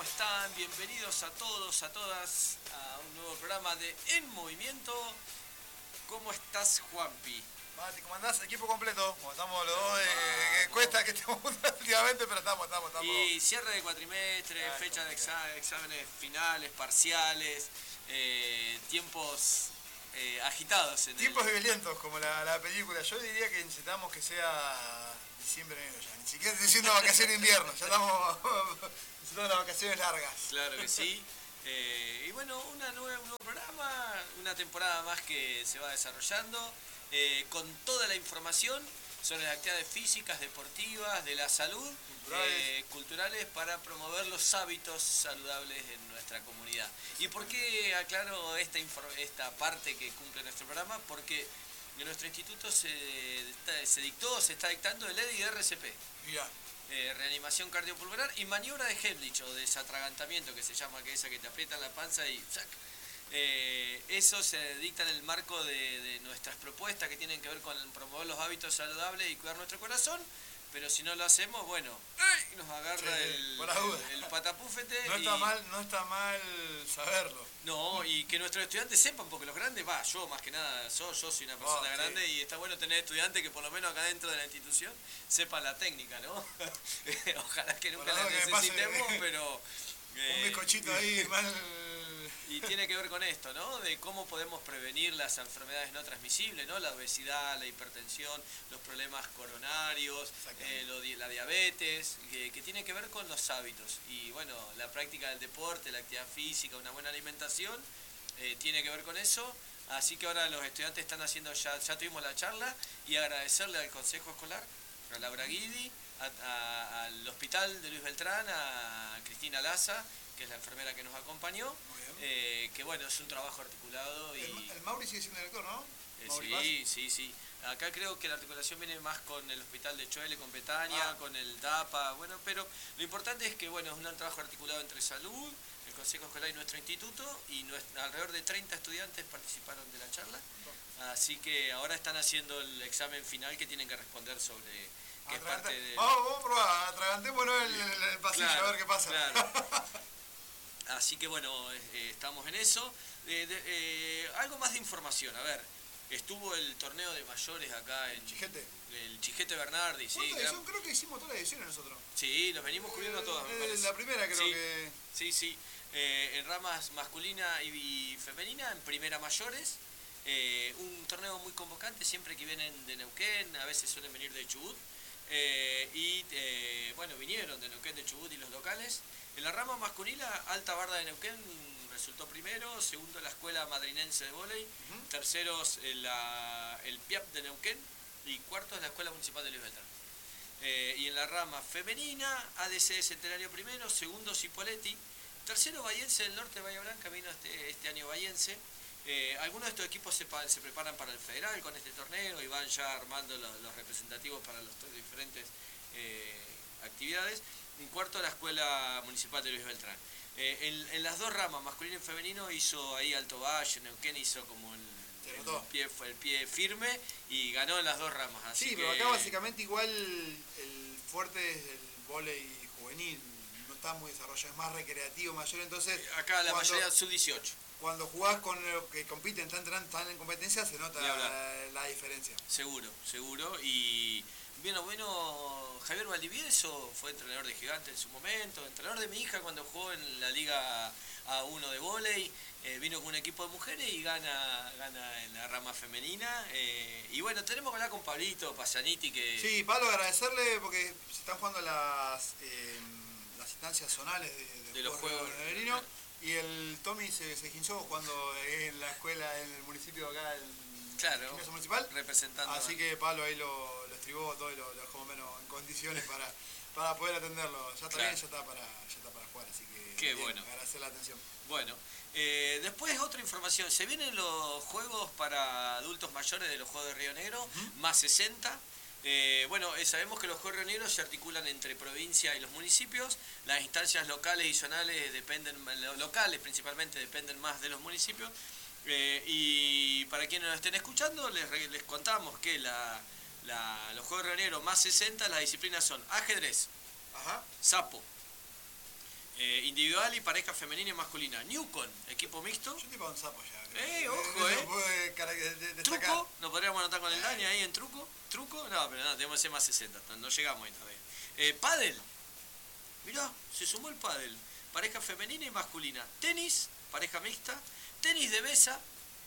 están? Bienvenidos a todos, a todas, a un nuevo programa de En Movimiento. ¿Cómo estás, Juanpi? Mati, ¿cómo andás? Equipo completo. Como estamos los dos, que cuesta que estemos juntos últimamente, pero estamos. Y cierre de cuatrimestre, fecha de exámenes finales, parciales, tiempos agitados. Tiempos violentos, como la película. Yo diría que necesitamos que sea diciembre, enero ya. Ni siquiera estoy diciendo vacaciones de invierno. Ya estamos necesitamos las vacaciones largas. Claro que sí. Y bueno, un nuevo programa, una temporada más que se va desarrollando, con toda la información sobre las actividades físicas, deportivas, de la salud, culturales, para promover los hábitos saludables en nuestra comunidad. ¿Y por qué aclaro esta parte que cumple nuestro programa? Porque en nuestro instituto se está dictando el EDI-RCP. Mirá. Reanimación cardiopulmonar y maniobra de Heimlich o desatragantamiento, que se llama, que esa que te aprietan la panza y ¡sac! Eso se dicta en el marco de nuestras propuestas que tienen que ver con promover los hábitos saludables y cuidar nuestro corazón, pero si no lo hacemos, bueno, nos agarra el patapúfete. No está mal saberlo. No, y que nuestros estudiantes sepan, porque los grandes, yo más que nada, yo soy una persona grande y está bueno tener estudiantes que por lo menos acá dentro de la institución sepan la técnica, ¿no? Ojalá que nunca la necesitemos, pero... un bizcochito ahí mal... Y tiene que ver con esto, ¿no? De cómo podemos prevenir las enfermedades no transmisibles, ¿no? La obesidad, la hipertensión, los problemas coronarios, la diabetes, que tiene que ver con los hábitos. Y bueno, la práctica del deporte, la actividad física, una buena alimentación, tiene que ver con eso. Así que ahora los estudiantes están haciendo, ya tuvimos la charla, y agradecerle al Consejo Escolar, a Laura Guidi, al Hospital de Luis Beltrán, a Cristina Laza, que es la enfermera que nos acompañó, que bueno, es un trabajo articulado. El Mauri sigue siendo director, ¿no? Sí. Acá creo que la articulación viene más con el Hospital de Choele, con Betania, con el DAPA, bueno, pero lo importante es que bueno, es un trabajo articulado entre salud, el Consejo Escolar y nuestro instituto, y alrededor de 30 estudiantes participaron de la charla, así que ahora están haciendo el examen final que tienen que responder sobre... que es parte de... Vamos a probar, atragantémonos el pasillo, a ver qué pasa. Claro. Así que bueno, estamos en eso. Algo más de información, a ver, estuvo el torneo de mayores acá en... Chijete. El Chijete Bernardi, sí. Creo que hicimos todas las ediciones nosotros. Sí, los venimos cubriendo todas, me parece. La primera creo que... Sí. En ramas masculina y femenina, en primera mayores. Un torneo muy convocante, siempre que vienen de Neuquén, a veces suelen venir de Chubut. Bueno, vinieron de Neuquén, de Chubut y los locales. En la rama masculina, Alta Barda de Neuquén resultó primero, segundo la Escuela Madrinense de Vóley, terceros el PIAP de Neuquén y cuartos la Escuela Municipal de Luis Beltrán. Y en la rama femenina, ADC Centenario primero, segundo Cipolletti, tercero Bahiense del Norte de Bahía Blanca, vino este año Bahiense. Algunos de estos equipos se preparan para el federal con este torneo y van ya armando los representativos para las diferentes actividades. En cuarto, la Escuela Municipal de Luis Beltrán. En las dos ramas, masculino y femenino, hizo ahí Alto Valle, Neuquén hizo como el pie firme y ganó en las dos ramas. Así sí, pero acá básicamente igual el fuerte es el vóley juvenil, no está muy desarrollado, es más recreativo, mayor, entonces... Acá la mayoría sub-18. Cuando jugás con los que compiten, están en competencia, se nota la diferencia. Seguro. Y bueno, Javier Valdivieso fue entrenador de Gigante en su momento, entrenador de mi hija cuando jugó en la Liga A1 de vóley, vino con un equipo de mujeres y gana en la rama femenina. Y bueno, tenemos que hablar con Pablito Pasaniti, que... Sí, Pablo, agradecerle porque se están jugando las instancias zonales de los Juegos de Neverino. Y el Tommy se hinchó jugando en la escuela, en el municipio acá, el gimnasio municipal. Representando. Así que Pablo ahí lo estribó todo y lo dejó más o menos en condiciones para poder atenderlo. Ya está bien, ya está para jugar, así que qué bueno. Agradecer la atención. Bueno, después otra información. Se vienen los juegos para adultos mayores de los Juegos de Río Negro, más 60. Sabemos que los Juegos de Río Negro se articulan entre provincia y los municipios. Las instancias locales y zonales locales principalmente dependen más de los municipios. Y para quienes nos estén escuchando, les contamos que los Juegos de Río Negro más 60, las disciplinas son ajedrez, sapo, individual y pareja femenina y masculina. Newcon, equipo mixto. Yo te pago un sapo ya. Ojo, no puede destacar. Truco, nos podríamos anotar con el Dani ahí en truco. ¿Truco? No, pero no, tenemos que ser más 60, no llegamos ahí todavía. Pádel. Mirá, se sumó el pádel. Pareja femenina y masculina. Tenis, pareja mixta. Tenis de mesa.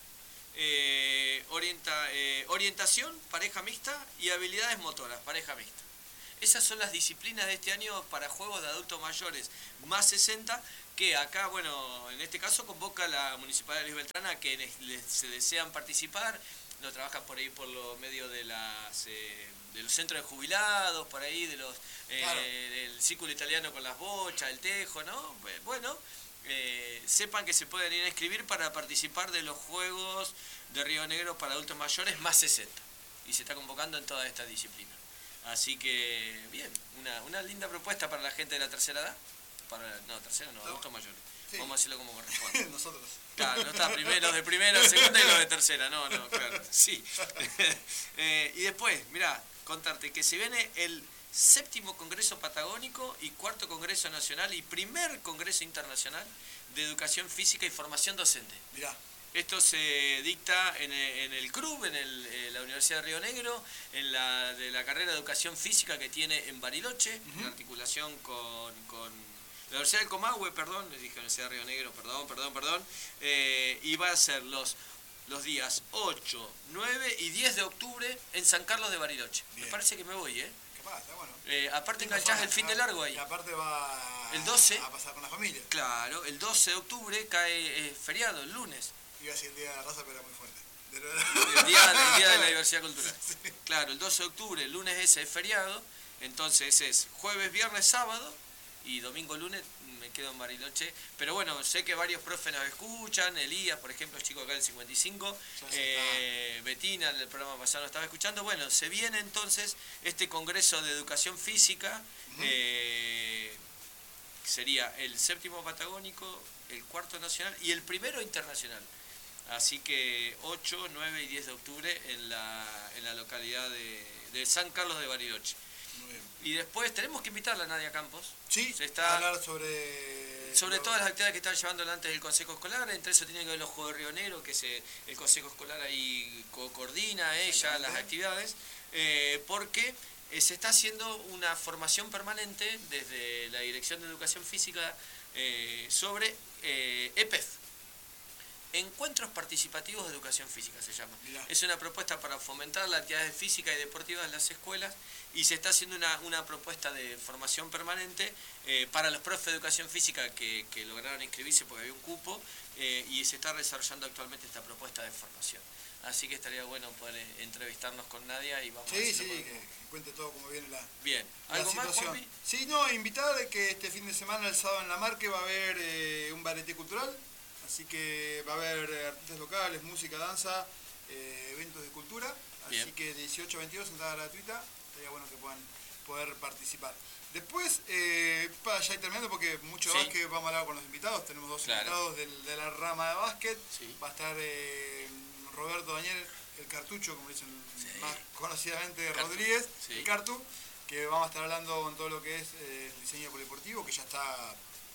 Orientación, pareja mixta. Y habilidades motoras, pareja mixta. Esas son las disciplinas de este año para juegos de adultos mayores más 60, que acá, bueno, en este caso convoca la Municipalidad de Luis Beltrán a que se desean participar. Lo trabajan por ahí por los medios de los centros de jubilados, por ahí de los claro. del círculo italiano con las bochas, el tejo, ¿no? Bueno, sepan que se pueden ir a inscribir para participar de los Juegos de Río Negro para adultos mayores más 60. Y se está convocando en todas estas disciplinas. Así que, bien, una linda propuesta para la gente de la tercera edad. Tercera no, adultos mayores. Sí. Vamos a hacerlo como corresponde. Nosotros. Claro, no está los de primera, segunda y los de tercera. No, claro, sí. Y después, mirá, contarte que se viene el 7º Congreso Patagónico y 4º Congreso Nacional y primer Congreso Internacional de Educación Física y Formación Docente. Mirá. Esto se dicta en el CRUB, en la Universidad de Río Negro, de la carrera de Educación Física que tiene en Bariloche, en articulación con la Universidad del Comahue, perdón, les dije Universidad de Río Negro, perdón, y va a ser los días 8, 9 y 10 de octubre en San Carlos de Bariloche. Bien. Me parece que me voy, Capaz, está bueno. Aparte enganchás el fin de largo ahí. Y aparte va el 12, a pasar con la familia. Claro, el 12 de octubre cae feriado, el lunes. Iba a decir el día de la raza, pero era muy fuerte. El día de la diversidad cultural. Sí. Claro, el 12 de octubre, el lunes ese es feriado, entonces es jueves, viernes, sábado y domingo, lunes me quedo en Bariloche. Pero bueno, sé que varios profes nos escuchan, Elías, por ejemplo, chico acá del 55, Betina, en el programa pasado nos estaba escuchando. Bueno, se viene entonces este Congreso de Educación Física, sería el 7º Patagónico, el 4º Nacional y el 1º Internacional. Así que 8, 9 y 10 de octubre en la localidad de San Carlos de Bariloche. Muy bien. Y después tenemos que invitarla a Nadia Campos. Sí, a hablar sobre todas las actividades que están llevando adelante el Consejo Escolar. Entre eso tienen que ver los Juegos de Río Negro, que el Consejo Escolar ahí coordina ella las actividades, porque se está haciendo una formación permanente desde la Dirección de Educación Física sobre EPEF. Encuentros Participativos de Educación Física se llama. Mirá. Es una propuesta para fomentar la actividad física y deportiva en las escuelas y se está haciendo una propuesta de formación permanente para los profes de Educación Física que lograron inscribirse porque había un cupo y se está desarrollando actualmente esta propuesta de formación. Así que estaría bueno poder entrevistarnos con Nadia y vamos a que cuente todo cómo viene la ¿Algo situación. Más, sí, invitar de que este fin de semana, el sábado en La Marque, va a haber un varieté cultural. Así que va a haber artistas locales, música, danza, eventos de cultura. Así Bien. Que 18 a 22, entrada gratuita. Estaría bueno que puedan poder participar. Después, ya ir terminando porque mucho básquet vamos a hablar con los invitados. Tenemos dos invitados de la rama de básquet. Sí. Va a estar Roberto Daniel, el Cartucho, como dicen más conocidamente Rodríguez, el Cartu, que vamos a estar hablando con todo lo que es el diseño polideportivo, que ya está.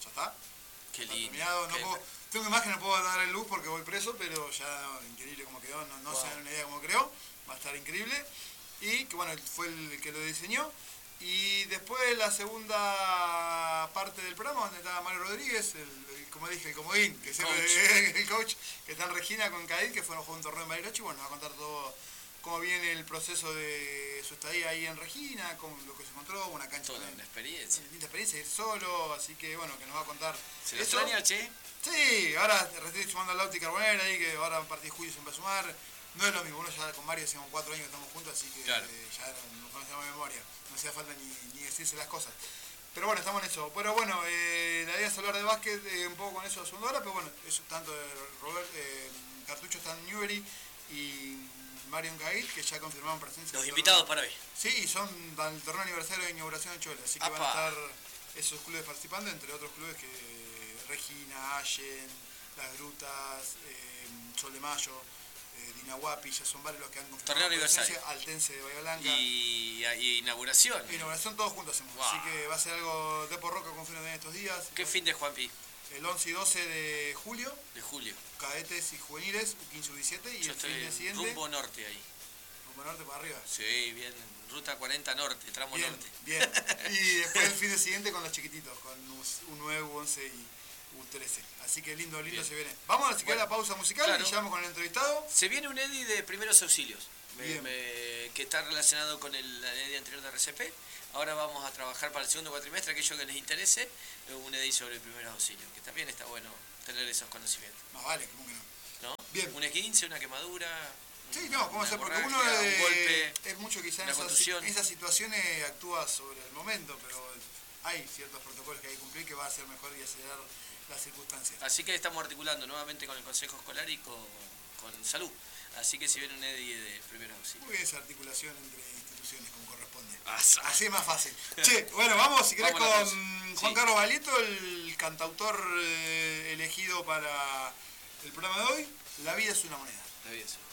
Qué lindo. Tengo imagen, no puedo dar luz porque voy preso, pero ya increíble como quedó, no se dan una idea cómo creó, va a estar increíble. Y que bueno, fue el que lo diseñó. Y después la segunda parte del programa, donde está Mario Rodríguez, como dije, el comodín, que es el coach, que está en Regina con Caid, que fueron a jugar un torneo en Bariloche, y bueno, nos va a contar todo cómo viene el proceso de su estadía ahí en Regina, con lo que se encontró, una cancha. Toda una experiencia. Linda experiencia, ir solo, así que bueno, que nos va a contar. ¿Se lo extraña, Che? Sí, ahora estoy sumando al Lauti Carbonera ahí, que ahora a partir de julio se va a sumar. No es lo mismo, uno ya con Mario hacemos 4 años que estamos juntos, así que claro. Ya nos conocemos de memoria. No hacía falta ni decirse las cosas. Pero bueno, estamos en eso. Pero bueno, la idea es hablar de básquet un poco con eso a segunda hora, pero bueno, eso tanto Robert Cartucho está en Newbery y Marion Gail, que ya confirmaron presencia. Los invitados para hoy. Sí, son del torneo aniversario de inauguración de Chola, así que van a estar esos clubes participando, entre otros clubes que Regina, Allen, Las Grutas, Sol de Mayo, Inahuapi, ya son varios los que han confirmado. Torneo aniversario. Altense de Bahía Blanca. Y inauguración. Inauguración todos juntos hacemos. Wow. Así que va a ser algo de por roca confirman en estos días. ¿Qué fin de Juanpi? El 11 y 12 de julio. De julio. Cadetes y juveniles, 15 y 17. Y yo el estoy fin de siguiente. rumbo norte ahí. Rumbo norte para arriba. Sí, bien. Ruta 40 norte, tramo Bien, norte. bien. Y después el fin de siguiente con los chiquititos, con U9, U11 y U13. Así que lindo Bien. se viene. Vamos a la pausa musical claro. y ya vamos con el entrevistado. Se viene un EDI de primeros auxilios, Bien. que está relacionado con el EDI anterior de RCP. Ahora vamos a trabajar para el segundo cuatrimestre, aquello que les interese, un EDI sobre primeros auxilios, que también está bueno tener esos conocimientos. No, vale, ¿cómo que no? ¿No? Bien. Un esguince, una quemadura. Sí, no, ¿cómo hacer? Porque uno un golpe, es mucho quizá en contusión. esas situaciones actúa sobre el momento, pero hay ciertos protocolos que hay que cumplir que va a ser mejor y acelerar las circunstancias. Así que estamos articulando nuevamente con el Consejo Escolar y con Salud. Así que si viene un EDI de primeros auxilios. Muy bien esa articulación entre instituciones como corresponde. Asa. Así es más fácil. Che, bueno, vamos si querés Vamos con Juan Carlos Baglietto, el cantautor elegido para el programa de hoy. La vida es una moneda. La vida es una moneda.